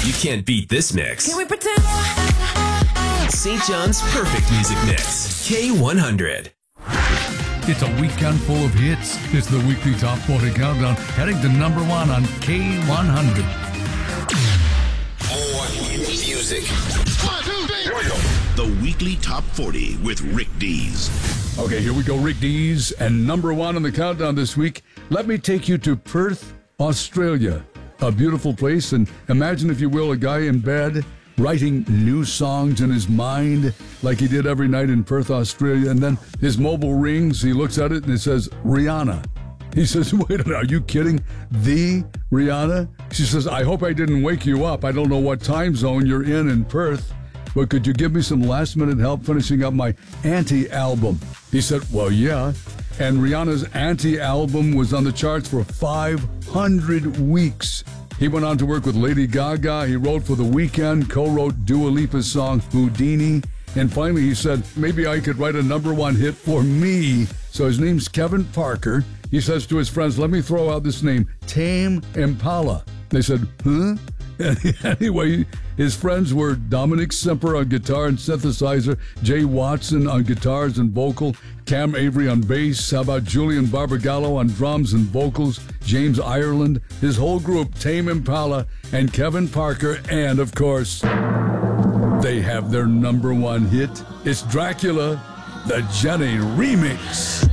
You can't beat this mix. Can we pretend? St. John's Perfect Music Mix. K100. It's a weekend full of hits. It's the weekly Top 40 Countdown, heading to number 1 on K100. More music. 1, 2, 3, here we go. The weekly Top 40 with Rick Dees. Okay, here we go, Rick Dees, and number 1 on the countdown this week. Let me take you to Perth, Australia. A beautiful place, and imagine, if you will, a guy in bed writing new songs in his mind like he did every night in Perth, Australia, and then his mobile rings, he looks at it and it says, Rihanna. He says, wait a minute, are you kidding? The Rihanna? She says, I hope I didn't wake you up. I don't know what time zone you're in Perth, but could you give me some last-minute help finishing up my Auntie album? He said, well, yeah. And Rihanna's Auntie album was on the charts for 500 weeks. He went on to work with Lady Gaga. He wrote for The Weeknd, co-wrote Dua Lipa's song Houdini. And finally he said, maybe I could write a number 1 hit for me. So his name's Kevin Parker. He says to his friends, let me throw out this name, Tame Impala. They said, huh? Anyway, his friends were Dominic Semper on guitar and synthesizer, Jay Watson on guitars and vocal, Cam Avery on bass, how about Julian Barbagallo on drums and vocals, James Ireland, his whole group, Tame Impala, and Kevin Parker, and of course, they have their number 1 hit. It's Dracula, the Jenny remix.